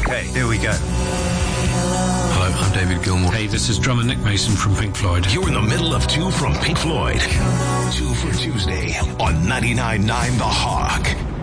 Okay, here we go. Hello, I'm David Gilmour. Hey, this is drummer Nick Mason from Pink Floyd. You're in the middle of Two from Pink Floyd. Two for Tuesday on 99.9 The Hawk.